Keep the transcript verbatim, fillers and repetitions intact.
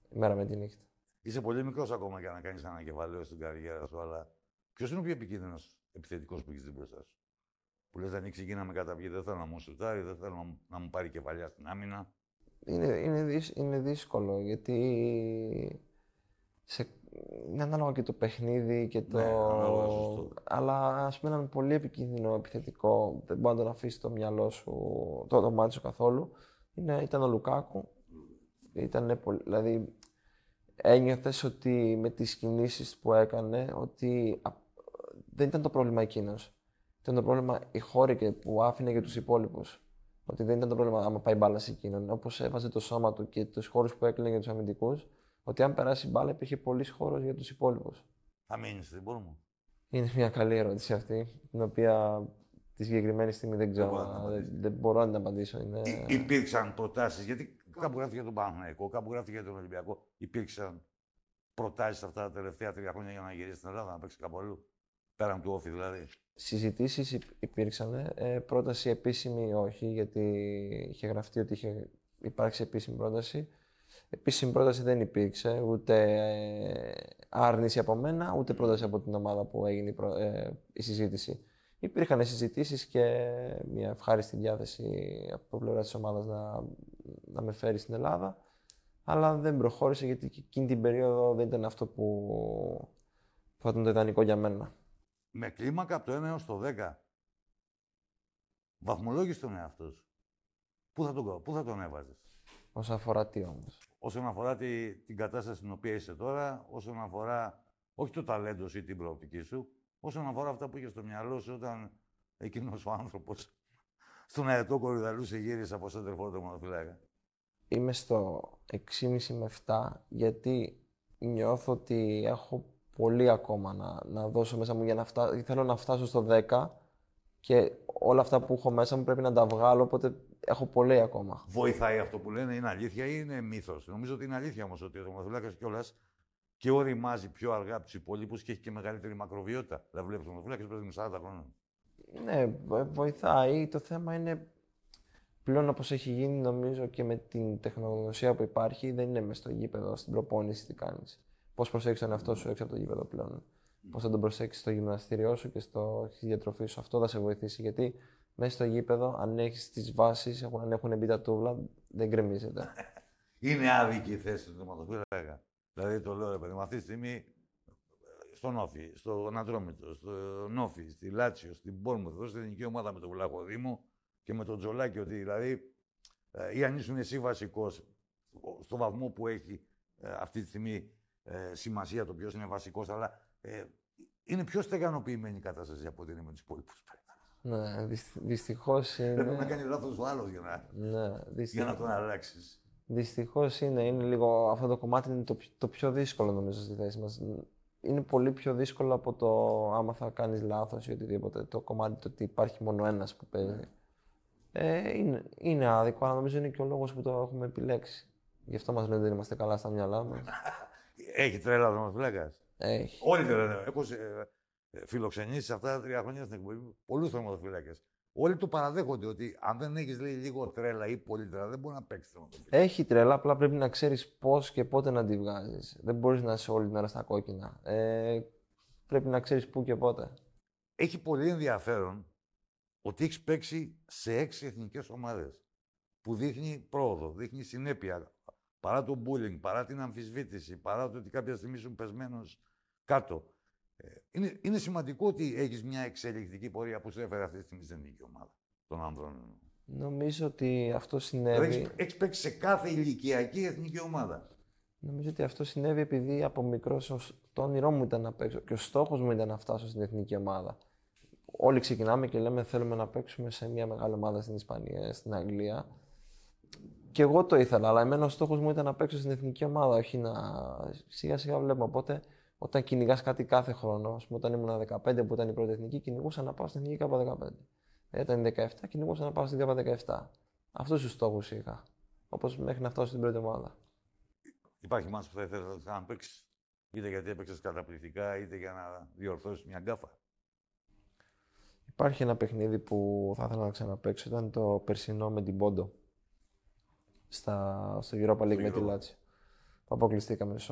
η μέρα με τη νύχτα. Είσαι πολύ μικρός ακόμα για να κάνεις ανακεφαλαίο στην καριέρα σου, αλλά ποιος είναι ο πιο επικίνδυνος επιθετικός που έχεις δει μπροστά σου? Που λες, ανοίξει εκεί να με καταπιεί, δεν θέλω να μου σουτάρει, δεν θέλω να, να μου πάρει κεφαλιά στην άμυνα. Είναι, είναι, δυσ, είναι δύσκολο, γιατί σε, είναι ανάλογα και το παιχνίδι και το... Ναι, ανάλογα, σωστό. Αλλά ας πούμε έναν πολύ επικίνδυνο επιθετικό, δεν μπορεί να τον αφήσει το μυαλό σου, το, το μάτι σου καθόλου. Είναι, ήταν ο Λουκάκου. Ήταν πολύ, δηλαδή, ένιωθες ότι με τις κινήσεις που έκανε, ότι α, δεν ήταν το πρόβλημα εκείνος. Ήταν το πρόβλημα οι χώροι που άφηνε για τους υπόλοιπους. Ότι δεν ήταν το πρόβλημα άμα πάει μπάλα σε εκείνον. Όπως έβαζε το σώμα του και τους χώρους που έκλεινε για τους αμυντικούς, ότι αν περάσει μπάλα υπήρχε πολύς χώρος για τους υπόλοιπους. Θα μείνει στην Bournemouth. Είναι μια καλή ερώτηση αυτή, την οποία τη συγκεκριμένη στιγμή δεν ξέρω. μπορώ να Δεν, δεν μπορώ να την απαντήσω. Είναι... Υ- υπήρξαν προτάσεις, γιατί κάπου γράφει για τον Παναθηναϊκό, κάπου γράφει για τον Ολυμπιακό. Υπήρξαν προτάσεις αυτά τα τελευταία τρία χρόνια για να γυρίσει στην Ελλάδα, να παίξει κάπου αλλού. Πέραν του όφη δηλαδή. Συζητήσεις υ- υπήρξαν. Ε, πρόταση επίσημη όχι, γιατί είχε γραφτεί ότι είχε υπάρξει επίσημη πρόταση. Επίσημη πρόταση δεν υπήρξε, ούτε ε, άρνηση από μένα, ούτε πρόταση από την ομάδα που έγινε η, προ- ε, η συζήτηση. Υπήρχαν συζητήσεις και μια ευχάριστη διάθεση από πλευρά της ομάδας να, να με φέρει στην Ελλάδα, αλλά δεν προχώρησε, γιατί και εκείνη την περίοδο δεν ήταν αυτό που, που θα ήταν το ιδανικό για μένα. Με κλίμακα από το ένα έως το δέκα. Βαθμολόγησε τον εαυτό σου. Πού θα τον, πού θα τον έβαζες? Όσον αφορά τι όμως? Όσον αφορά τη, την κατάσταση στην οποία είσαι τώρα, όσον αφορά όχι το ταλέντο σου ή την προοπτική σου, όσον αφορά αυτά που είχε στο μυαλό σου όταν εκείνος ο άνθρωπος στον αετό κορυδαλού σε γύρισε από σέντερφορ τερματοφύλακα. Είμαι στο έξι κόμμα πέντε με επτά, γιατί νιώθω ότι έχω πολύ ακόμα να, να δώσω μέσα μου για να φτάσω. Θέλω να φτάσω στο δέκα και όλα αυτά που έχω μέσα μου πρέπει να τα βγάλω, οπότε έχω πολύ ακόμα. Βοηθάει αυτό που λένε, είναι αλήθεια ή είναι μύθος? Νομίζω ότι είναι αλήθεια όμως ότι ο τερματοφύλακας κιόλας και οριμάζει πιο αργά από τους υπόλοιπους και έχει και μεγαλύτερη μακροβιότητα. Δηλαδή, βλέπεις τον τερματοφύλακα και παίζει σαράντα χρόνια. Ναι, βο- βοηθάει. Το θέμα είναι πλέον, όπως έχει γίνει, νομίζω, και με την τεχνογνωσία που υπάρχει, δεν είναι μες στο γήπεδο, στην προπόνηση τι κάνεις. Πώς προσέχεις τον εαυτό σου έξω από το γήπεδο πλέον. Πώς θα τον προσέξεις στο γυμναστήριό σου και στο, στη διατροφή σου. Αυτό θα σε βοηθήσει. Γιατί μέσα στο γήπεδο, αν έχεις τις βάσεις, έχουν- αν έχουν μπει τα τούβλα, δεν γκρεμίζεται. Είναι άδικη η θέση του τερματοφύλακα. Δηλαδή, το λέω ρε παιδί μου, αυτή τη στιγμή στον Όφη, στον Ατρόμητο, στον Όφη, στη Λάτσιο, στην Bournemouth, εδώ στην ελληνική ομάδα με τον Βλαχοδήμο και με τον Τζολάκη, ότι δηλαδή, ε, ή αν ήσουν εσύ βασικός, στο βαθμό που έχει ε, αυτή τη στιγμή ε, σημασία το ποιος είναι βασικός, αλλά ε, είναι πιο στεγανοποιημένη η κατάσταση από ότι είναι με τους υπόλοιπους. Ναι, δυσ- δυστυχώς Πρέπει να είναι. κάνει λάθος ο άλλος για να, Ναι, για να τον αλλάξεις. δυστυχώς είναι. Είναι λίγο, αυτό το κομμάτι είναι το, πιο- το πιο δύσκολο, νομίζω, στη θέση μας. Είναι πολύ πιο δύσκολο από το άμα θα κάνεις λάθος ή οτιδήποτε. Το κομμάτι το ότι υπάρχει μόνο ένας που παίζει. Ε, είναι, είναι άδικο, αλλά νομίζω είναι και ο λόγος που το έχουμε επιλέξει. Γι' αυτό μας λένε ότι δεν είμαστε καλά στα μυαλά μας. Έχει τρέλα ο τερματοφύλακας. Έχει. Όλοι το λένε. Έχω ε, ε, φιλοξενήσει σε αυτά τα τρία χρόνια στην εκπομπή πολλούς τερματοφύλακες. Όλοι το παραδέχονται ότι αν δεν έχεις λέει, λίγο τρέλα ή πολύ τρέλα, δεν μπορεί να παίξει τερματοφύλακα. Έχει τρέλα, απλά πρέπει να ξέρεις πώς και πότε να τη βγάζεις. Δεν μπορείς να είσαι όλη την ώρα στα κόκκινα. Ε, πρέπει να ξέρεις πού και πότε. Έχει πολύ ενδιαφέρον ότι έχει παίξει σε έξι εθνικές ομάδες. Που δείχνει πρόοδο, δείχνει συνέπεια. Παρά το bullying, παρά την αμφισβήτηση, παρά το ότι κάποια στιγμή ήσουν πεσμένος κάτω. Ε, είναι, είναι σημαντικό ότι έχεις μια εξελικτική πορεία που σου έφερε αυτή τη στιγμή στην εθνική ομάδα των ανδρών. Νομίζω ότι αυτό Δηλαδή, συνέβη. έχεις, έχεις παίξει σε κάθε ηλικιακή εθνική ομάδα. Νομίζω ότι αυτό συνέβη επειδή από μικρός ως- το όνειρό μου ήταν να παίξω και ο στόχος μου ήταν να φτάσω στην εθνική ομάδα. Όλοι ξεκινάμε και λέμε θέλουμε να παίξουμε σε μια μεγάλη ομάδα στην Ισπανία, στην Αγγλία. Και εγώ το ήθελα, αλλά εμένα ο στόχος μου ήταν να παίξω στην εθνική ομάδα, όχι να. Σιγά σιγά βλέπουμε. Οπότε, όταν κυνηγά κάτι κάθε χρόνο, α πούμε, όταν ήμουν δεκαπέντε που ήταν η πρώτη εθνική, κυνηγούσα να πάω στην εθνική ΚΑΠΑ δεκαπέντε. Όταν δεκαεπτά, κυνηγούσα να πάω στην ΚΑΠΑ δεκαεπτά. Αυτούς τους στόχους είχα. Όπως μέχρι να φτάσω στην πρώτη ομάδα. Υπάρχει μάτς που θα ήθελες να παίξεις, είτε γιατί έπαιξες καταπληκτικά, είτε για να διορθώσεις μια γκάφα. Υπάρχει ένα παιχνίδι που θα ήθελα να ξαναπαίξω, ήταν το περσινό με την Πόντο. Στα, στο Europa League με τη Λάτσιο. που αποκλειστήκαμε.